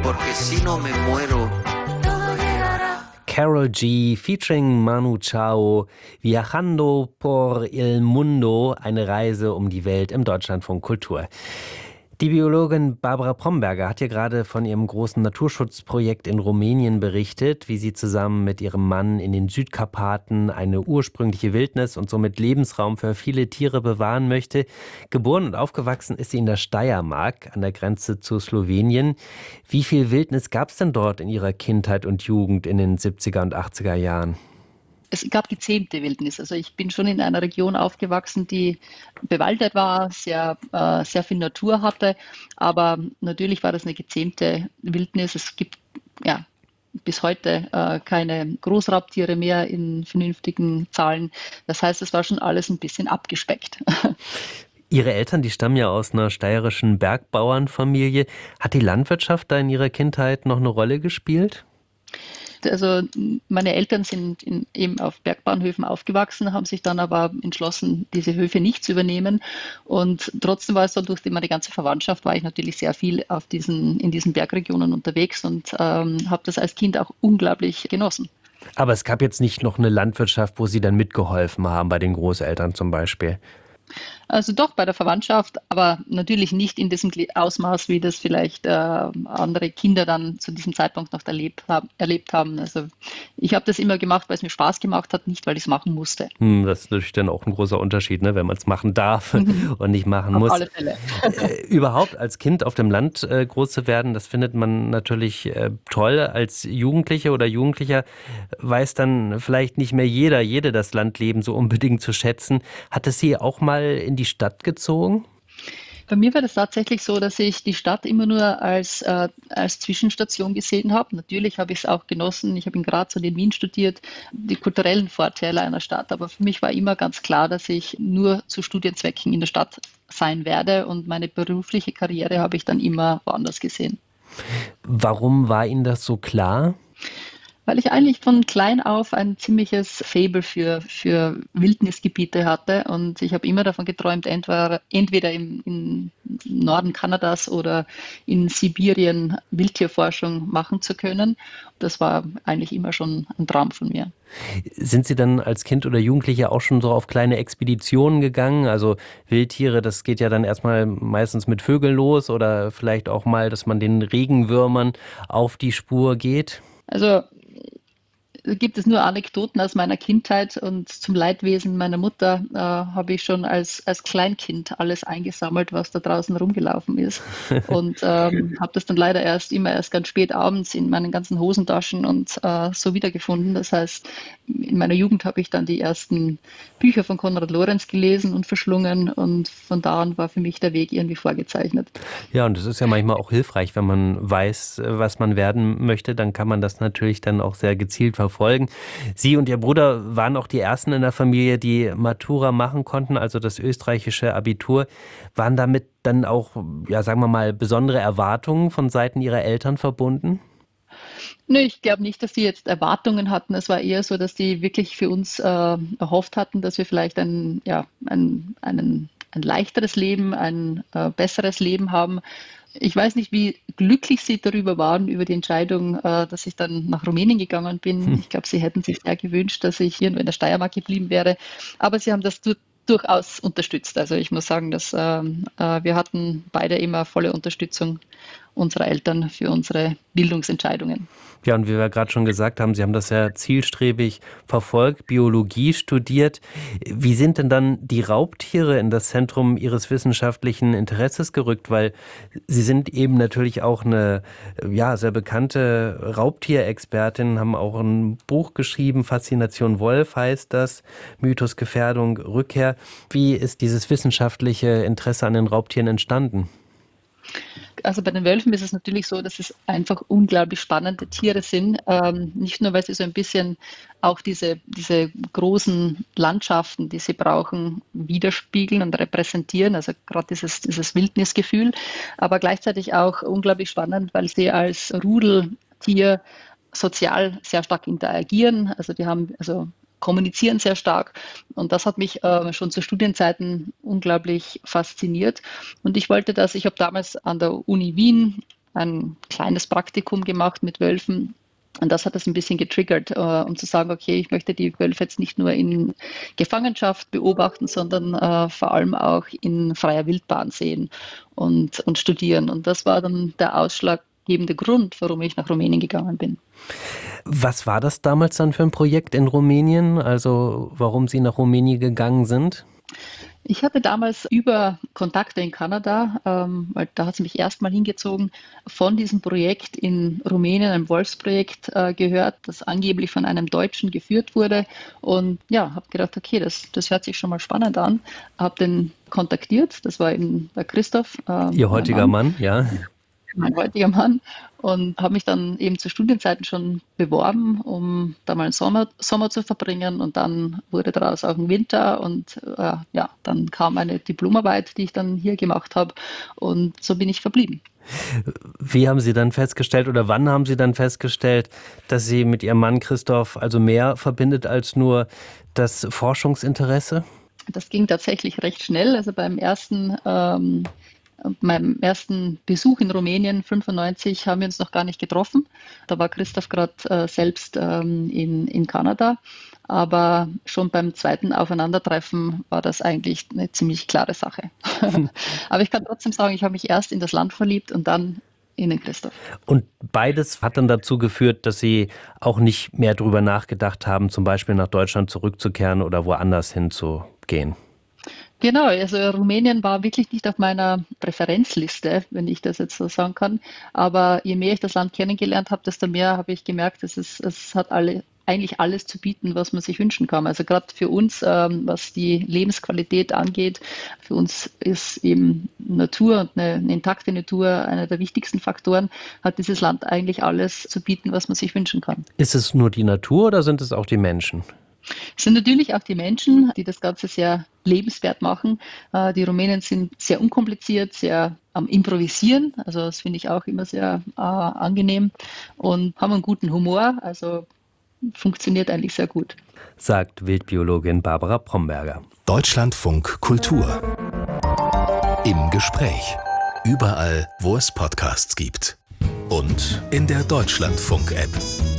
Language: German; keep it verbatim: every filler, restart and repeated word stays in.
porque si no me muero. Karol G. featuring Manu Chao, Viajando por el Mundo, eine Reise um die Welt im Deutschlandfunk Kultur. Die Biologin Barbara Bromberger hat hier gerade von ihrem großen Naturschutzprojekt in Rumänien berichtet, wie sie zusammen mit ihrem Mann in den Südkarpaten eine ursprüngliche Wildnis und somit Lebensraum für viele Tiere bewahren möchte. Geboren und aufgewachsen ist sie in der Steiermark an der Grenze zu Slowenien. Wie viel Wildnis gab es denn dort in ihrer Kindheit und Jugend in den siebziger und achtziger Jahren? Es gab gezähmte Wildnis. Also ich bin schon in einer Region aufgewachsen, die bewaldet war, sehr, äh, sehr viel Natur hatte. Aber natürlich war das eine gezähmte Wildnis. Es gibt ja bis heute äh, keine Großraubtiere mehr in vernünftigen Zahlen. Das heißt, es war schon alles ein bisschen abgespeckt. Ihre Eltern, die stammen ja aus einer steirischen Bergbauernfamilie. Hat die Landwirtschaft da in Ihrer Kindheit noch eine Rolle gespielt? Also meine Eltern sind in, eben auf Bergbauernhöfen aufgewachsen, haben sich dann aber entschlossen, diese Höfe nicht zu übernehmen. Und trotzdem war es so, durch die, meine ganze Verwandtschaft war ich natürlich sehr viel auf diesen, in diesen Bergregionen unterwegs und ähm, habe das als Kind auch unglaublich genossen. Aber es gab jetzt nicht noch eine Landwirtschaft, wo Sie dann mitgeholfen haben, bei den Großeltern zum Beispiel? Also doch bei der Verwandtschaft, aber natürlich nicht in diesem Ausmaß, wie das vielleicht äh, andere Kinder dann zu diesem Zeitpunkt noch erlebt, hab, erlebt haben. Also ich habe das immer gemacht, weil es mir Spaß gemacht hat, nicht weil ich es machen musste. Hm, das ist natürlich dann auch ein großer Unterschied, ne, wenn man es machen darf und nicht machen muss. Auf alle Fälle. äh, überhaupt als Kind auf dem Land äh, groß zu werden, das findet man natürlich äh, toll. Als Jugendliche oder Jugendlicher weiß dann vielleicht nicht mehr jeder, jede das Landleben so unbedingt zu schätzen. Hat es Sie auch mal in die Stadt gezogen? Bei mir war das tatsächlich so, dass ich die Stadt immer nur als, äh, als Zwischenstation gesehen habe. Natürlich habe ich es auch genossen. Ich habe in Graz und in Wien studiert, die kulturellen Vorteile einer Stadt. Aber für mich war immer ganz klar, dass ich nur zu Studienzwecken in der Stadt sein werde. Und meine berufliche Karriere habe ich dann immer woanders gesehen. Warum war Ihnen das so klar? Weil ich eigentlich von klein auf ein ziemliches Faible für, für Wildnisgebiete hatte und ich habe immer davon geträumt, entweder, entweder im, im Norden Kanadas oder in Sibirien Wildtierforschung machen zu können. Das war eigentlich immer schon ein Traum von mir. Sind Sie dann als Kind oder Jugendliche auch schon so auf kleine Expeditionen gegangen? Also Wildtiere, das geht ja dann erstmal meistens mit Vögeln los oder vielleicht auch mal, dass man den Regenwürmern auf die Spur geht? Also gibt es nur Anekdoten aus meiner Kindheit und zum Leidwesen meiner Mutter äh, habe ich schon als, als Kleinkind alles eingesammelt, was da draußen rumgelaufen ist und ähm, habe das dann leider erst immer erst ganz spät abends in meinen ganzen Hosentaschen und äh, so wiedergefunden. Das heißt, in meiner Jugend habe ich dann die ersten Bücher von Konrad Lorenz gelesen und verschlungen und von da an war für mich der Weg irgendwie vorgezeichnet. Ja, und es ist ja manchmal auch hilfreich, wenn man weiß, was man werden möchte, dann kann man das natürlich dann auch sehr gezielt verfolgen. Folgen. Sie und Ihr Bruder waren auch die Ersten in der Familie, die Matura machen konnten, also das österreichische Abitur. Waren damit dann auch, ja, sagen wir mal, besondere Erwartungen von Seiten Ihrer Eltern verbunden? Nö, ich glaube nicht, dass die jetzt Erwartungen hatten. Es war eher so, dass die wirklich für uns äh, erhofft hatten, dass wir vielleicht ein, ja, ein, einen, ein leichteres Leben, ein äh, besseres Leben haben. Ich weiß nicht, wie glücklich Sie darüber waren, über die Entscheidung, äh, dass ich dann nach Rumänien gegangen bin. Hm. Ich glaube, Sie hätten sich sehr gewünscht, dass ich hier in der Steiermark geblieben wäre. Aber Sie haben das du- durchaus unterstützt. Also ich muss sagen, dass ähm, äh, wir hatten beide immer volle Unterstützung unserer Eltern für unsere Bildungsentscheidungen. Ja, und wie wir gerade schon gesagt haben, Sie haben das ja zielstrebig verfolgt, Biologie studiert. Wie sind denn dann die Raubtiere in das Zentrum Ihres wissenschaftlichen Interesses gerückt? Weil Sie sind eben natürlich auch eine ja, sehr bekannte Raubtierexpertin, haben auch ein Buch geschrieben, Faszination Wolf heißt das, Mythos, Gefährdung, Rückkehr. Wie ist dieses wissenschaftliche Interesse an den Raubtieren entstanden? Also bei den Wölfen ist es natürlich so, dass es einfach unglaublich spannende Tiere sind. Ähm, nicht nur, weil sie so ein bisschen auch diese, diese großen Landschaften, die sie brauchen, widerspiegeln und repräsentieren, also gerade dieses, dieses Wildnisgefühl, aber gleichzeitig auch unglaublich spannend, weil sie als Rudeltier sozial sehr stark interagieren. Also die haben, also kommunizieren sehr stark und das hat mich äh, schon zu Studienzeiten unglaublich fasziniert und ich wollte das, ich habe damals an der Uni Wien ein kleines Praktikum gemacht mit Wölfen. Und das hat das ein bisschen getriggert, äh, um zu sagen, okay, ich möchte die Wölfe jetzt nicht nur in Gefangenschaft beobachten, sondern äh, vor allem auch in freier Wildbahn sehen und, und studieren. Und das war dann der ausschlaggebende Grund, warum ich nach Rumänien gegangen bin. Was war das damals dann für ein Projekt in Rumänien? Also warum Sie nach Rumänien gegangen sind? Ich hatte damals über Kontakte in Kanada, ähm, weil da hat es mich erstmal hingezogen, von diesem Projekt in Rumänien, einem Wolfsprojekt, äh, gehört, das angeblich von einem Deutschen geführt wurde. Und ja, habe gedacht, okay, das, das hört sich schon mal spannend an. Habe den kontaktiert, das war eben der Christoph. Äh, Ihr heutiger Mann, Mann ja. Mein heutiger Mann, und habe mich dann eben zu Studienzeiten schon beworben, um da mal einen Sommer, Sommer zu verbringen, und dann wurde daraus auch ein Winter, und äh, ja, dann kam eine Diplomarbeit, die ich dann hier gemacht habe, und so bin ich verblieben. Wie haben Sie dann festgestellt oder wann haben Sie dann festgestellt, dass Sie mit Ihrem Mann Christoph also mehr verbindet als nur das Forschungsinteresse? Das ging tatsächlich recht schnell, also beim ersten ähm, meinem ersten Besuch in Rumänien, fünfundneunzig, haben wir uns noch gar nicht getroffen. Da war Christoph gerade äh, selbst ähm, in, in Kanada. Aber schon beim zweiten Aufeinandertreffen war das eigentlich eine ziemlich klare Sache. Aber ich kann trotzdem sagen, ich habe mich erst in das Land verliebt und dann in den Christoph. Und beides hat dann dazu geführt, dass Sie auch nicht mehr drüber nachgedacht haben, zum Beispiel nach Deutschland zurückzukehren oder woanders hinzugehen? Genau, also Rumänien war wirklich nicht auf meiner Präferenzliste, wenn ich das jetzt so sagen kann. Aber je mehr ich das Land kennengelernt habe, desto mehr habe ich gemerkt, dass es, es hat alle, eigentlich alles zu bieten, was man sich wünschen kann. Also gerade für uns, ähm, was die Lebensqualität angeht, für uns ist eben Natur und eine, eine intakte Natur einer der wichtigsten Faktoren, hat dieses Land eigentlich alles zu bieten, was man sich wünschen kann. Ist es nur die Natur oder sind es auch die Menschen? Es sind natürlich auch die Menschen, die das Ganze sehr lebenswert machen. Die Rumänen sind sehr unkompliziert, sehr am Improvisieren. Also das finde ich auch immer sehr äh, angenehm und haben einen guten Humor. Also funktioniert eigentlich sehr gut. Sagt Wildbiologin Barbara Promberger. Deutschlandfunk Kultur. Im Gespräch. Überall, wo es Podcasts gibt. Und in der Deutschlandfunk-App.